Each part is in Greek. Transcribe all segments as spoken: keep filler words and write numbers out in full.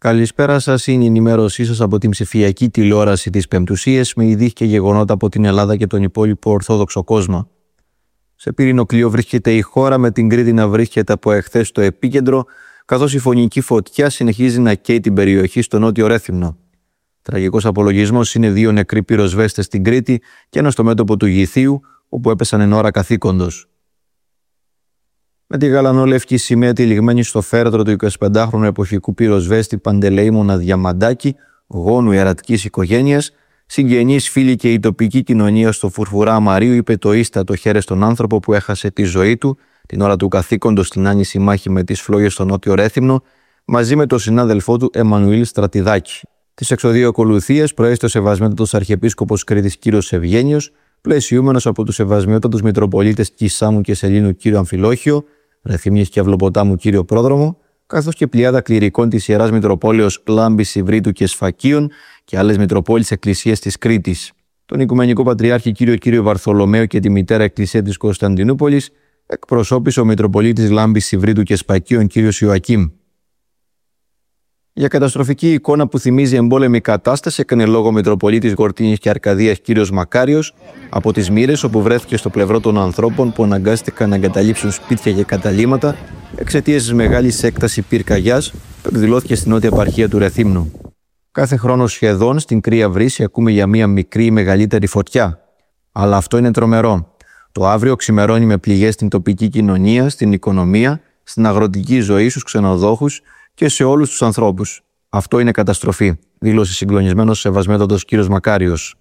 Καλησπέρα σας, είναι η ενημέρωσή σας από την ψηφιακή τηλεόραση της Πεμπτουσίας με ειδήσεις και γεγονότα από την Ελλάδα και τον υπόλοιπο Ορθόδοξο κόσμο. Σε πύρινο κλειό βρίσκεται η χώρα, με την Κρήτη να βρίσκεται από εχθές στο επίκεντρο, καθώς η φωνική φωτιά συνεχίζει να καίει την περιοχή στο νότιο Ρέθυμνο. Τραγικός απολογισμός είναι δύο νεκροί πυροσβέστες στην Κρήτη και ένα στο μέτωπο του Γηθίου, όπου έπεσαν εν ώρα καθήκοντος. Με τη γαλανόλευκη σημαία τυλιγμένη στο φέρετρο του εικοσιπεντάχρονου εποχικού πυροσβέστη Παντελεήμωνα Διαμαντάκη, γόνου ιερατικής οικογένειας, συγγενείς, φίλοι και η τοπική κοινωνία στο Φουρφουρά Μαρίου είπε το ίστατο χέρι στον άνθρωπο που έχασε τη ζωή του την ώρα του καθήκοντος στην άνηση μάχη με τις φλόγες στο νότιο Ρέθυμνο, μαζί με τον συνάδελφό του Εμμανουήλ Στρατιδάκη. Της εξοδίου ακολουθίας προέστη ο Σεβασμιότατος Αρχιεπίσκοπος Κρήτης κ. Ευγένιος, πλαισιούμενος από τους Σεβασμιότατους Μητροπολίτες Κισάμου και Σελήνου κ. Αμφιλόχιο, Ρεθυμνής και Αυλοποτάμου κ. Πρόδρομο, καθώς και πλειάδα κληρικών της Ιεράς Μητροπόλεως Λάμπης, Ιβρίτου και Σφακίων και άλλες Μητροπόλεις Εκκλησίες της Κρήτης. Τον Οικουμενικό Πατριάρχη κ. κ. Βαρθολομαίο και τη Μητέρα Εκκλησία της Κωνσταντινούπολης εκπροσώπησε ο Μητροπολίτης Λάμπης, Ιβρίτου και Σφακίων κ. Ιωακήμ. Για καταστροφική εικόνα που θυμίζει εμπόλεμη κατάσταση έκανε λόγο ο Μητροπολίτης Γορτίνης και Αρκαδίας κ. Μακάριος από τις μοίρες όπου βρέθηκε στο πλευρό των ανθρώπων που αναγκάστηκαν να εγκαταλείψουν σπίτια και καταλύματα εξαιτίας της μεγάλης έκτασης πυρκαγιάς που εκδηλώθηκε στην νότια επαρχία του Ρεθύμνου. Κάθε χρόνο σχεδόν στην Κρύα Βρύση ακούμε για μία μικρή ή μεγαλύτερη φωτιά. Αλλά αυτό είναι τρομερό. Το αύριο ξημερώνει με πληγές στην τοπική κοινωνία, στην οικονομία, στην αγροτική ζωή, στους ξενοδόχους και σε όλους τους ανθρώπους. Αυτό είναι καταστροφή, δήλωσε συγκλονισμένος Σεβασμιότατος κ. Μακάριος.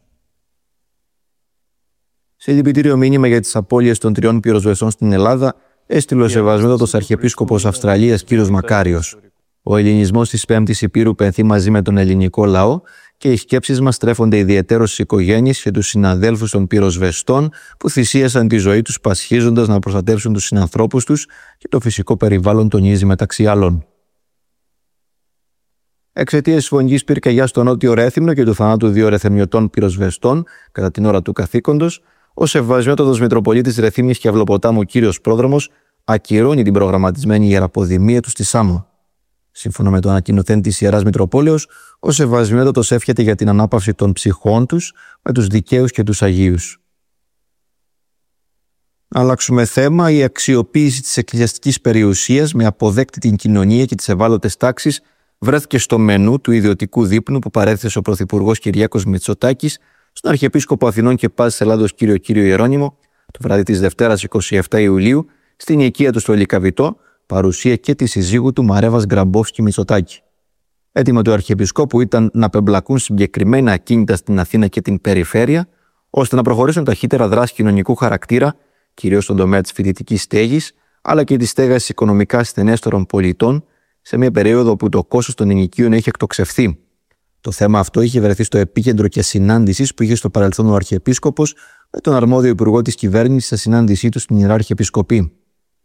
Σε λυπητήριο μήνυμα για τις απώλειες των τριών πυροσβεστών στην Ελλάδα, έστειλε ο Σεβασμιότατος Αρχιεπίσκοπος Αυστραλίας κ. Μακάριος. Ο ελληνισμός της Πέμπτης Υπήρου πενθεί μαζί με τον ελληνικό λαό και οι σκέψεις μας στρέφονται ιδιαιτέρως στις οικογένειες και τους συναδέλφους των πυροσβεστών που θυσίασαν τη ζωή τους πασχίζοντας να προστατεύσουν τους συνανθρώπους τους και το φυσικό περιβάλλον, τονίζει μεταξύ άλλων. Εξαιτίας της φωνικής πυρκαγιάς στο νότιο Ρέθυμνο και του θανάτου δύο ρεθεμιωτών πυροσβεστών κατά την ώρα του καθήκοντος, ο Σεβασμιότατος Μητροπολίτης Ρεθύμνης και Αυλοποτάμου κ. Πρόδρομος ακυρώνει την προγραμματισμένη ιεραποδημία του στη Σάμο. Σύμφωνα με το ανακοινωθέν της Ιεράς Μητροπόλεως, ο Σεβασμιότατος εύχεται για την ανάπαυση των ψυχών τους με τους δικαίους και τους αγίους. Αλλάξουμε θέμα. Η αξιοποίηση της εκκλησιαστικής περιουσίας με αποδέκτη την κοινωνία και τις ευάλωτες τάξεις βρέθηκε στο μενού του ιδιωτικού δείπνου που παρέθεσε ο Πρωθυπουργός Κυριάκος Μητσοτάκης στον Αρχιεπίσκοπο Αθηνών και Πάσης Ελλάδος κ. Κύριο Ιερώνυμο το βράδυ της Δευτέρας εικοστή εβδόμη Ιουλίου στην οικία του στο Λυκαβητό, παρουσία και τη συζύγου του Μαρέβας Γκραμπόφσκι Μητσοτάκη. Έτοιμο του Αρχιεπισκόπου ήταν να απεμπλακούν συγκεκριμένα ακίνητα στην Αθήνα και την περιφέρεια, ώστε να προχωρήσουν ταχύτερα δράσεις κοινωνικού χαρακτήρα, κυρίως στον τομέα της φοιτητικής στέγης, αλλά και της στέγασης οικονομικά ασθενέστερων πολιτών, σε μια περίοδο που το κόστος των ενοικίων έχει εκτοξευθεί. Το θέμα αυτό είχε βρεθεί στο επίκεντρο και συνάντησης που είχε στο παρελθόν ο Αρχιεπίσκοπος με τον αρμόδιο υπουργό της κυβέρνησης σε συνάντησή του στην Ιερά Αρχιεπισκοπή.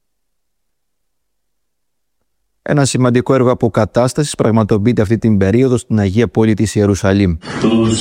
Ένα σημαντικό έργο αποκατάστασης πραγματοποιείται αυτή την περίοδο στην Αγία Πόλη της Ιερουσαλήμ.